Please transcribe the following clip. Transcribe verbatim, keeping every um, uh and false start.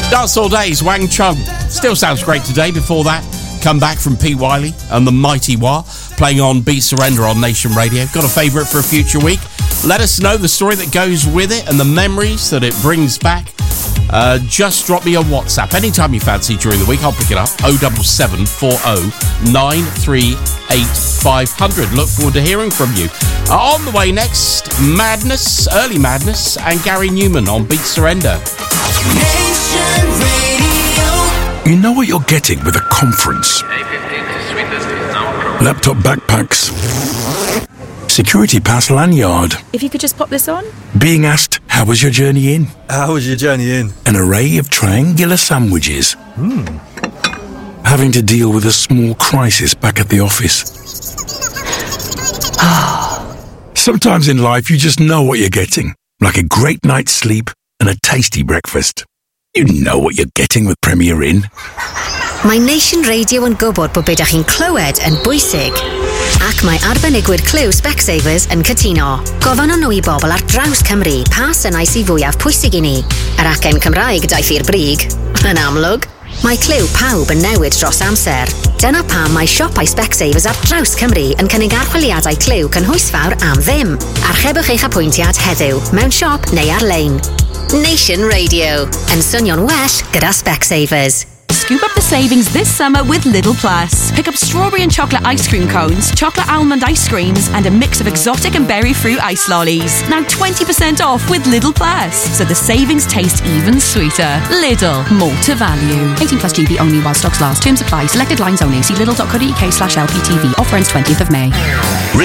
Dancehall Days, Wang Chung. Still sounds great today. Before that, Come Back from P. Wiley and the Mighty Wah, playing on Beat Surrender on Nation Radio. Got a favourite for a future week? Let us know the story that goes with it and the memories that it brings back. Uh, just drop me a WhatsApp anytime you fancy during the week. I'll pick it up. oh seven seven four oh nine three eight five hundred. Look forward to hearing from you. Uh, on the way next, Madness, Early Madness, and Gary Newman on Beat Surrender. Nation Radio. You know what you're getting with a conference. Laptop backpacks. Security pass lanyard. If you could just pop this on. Being asked, how was your journey in? How was your journey in? An array of triangular sandwiches. Hmm. Having to deal with a small crisis back at the office. Sometimes in life you just know what you're getting. Like a great night's sleep and a tasty breakfast. You know what you're getting with Premier Inn. Mae Nation Radio yn gwybod bod beth ydych chi'n clywed yn bwysig. Ac mae arbenigwyr Clew Specsavers yn cytuno. Gofyn nhw i bobl ar draws Cymru pa synau sydd fwyaf pwysig I ni. Yr acen Cymraeg daeth i'r brig. Yn amlwg, mae Clew pawb yn newid dros amser. Dyna pam mae siopau Specsavers ar draws Cymru yn cynnig archwiliadau Clew cynhwysfawr am ddim. Archebwch eich apwyntiad heddiw mewn siop neu ar-lein. Nation Radio. Yn swnio'n well gyda Specsavers. Scoop up the savings this summer with Lidl Plus. Pick up strawberry and chocolate ice cream cones, chocolate almond ice creams, and a mix of exotic and berry fruit ice lollies. Now twenty percent off with Lidl Plus, so the savings taste even sweeter. Lidl, more to value. eighteen plus G B only while stocks last. Terms apply. Selected lines only. See lidl.co.uk slash LPTV. Offer ends twentieth of May.